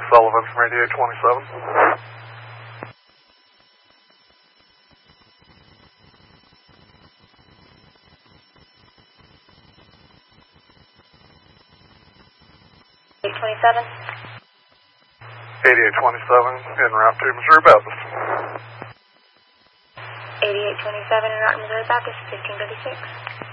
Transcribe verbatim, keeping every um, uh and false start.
Sullivan from eighty-eight twenty-seven. eight twenty-seven. eighty-eight twenty-seven en route to Missouri Baptist. eighty-eight twenty-seven en route to Missouri Baptist, fifteen thirty-six.